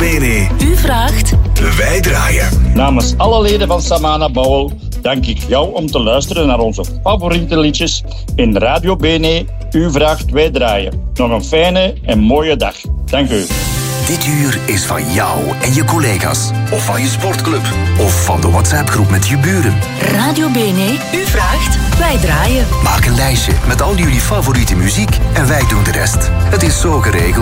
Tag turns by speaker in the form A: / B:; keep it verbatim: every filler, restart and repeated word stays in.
A: Bene.
B: U vraagt,
A: Wij draaien.
C: Namens alle leden van Samana Bowel dank ik jou om te luisteren naar onze favoriete liedjes in Radio Bene. U vraagt, wij draaien. Nog een fijne en mooie dag. Dank u.
A: Dit uur is van jou en je collega's. Of van je sportclub. Of van de WhatsApp-groep met je buren.
B: Radio Bene, u vraagt, wij draaien.
A: Maak een lijstje met al jullie favoriete muziek en wij doen de rest. Het is zo geregeld.